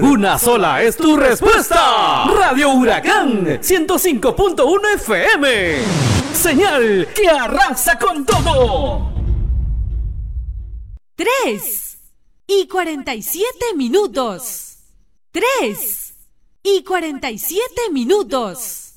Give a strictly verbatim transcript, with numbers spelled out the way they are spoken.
Una sola es tu respuesta. Radio Huracán ciento cinco punto uno F M. Señal que arrasa con todo. Tres y cuarenta y siete minutos. Tres y cuarenta y siete minutos.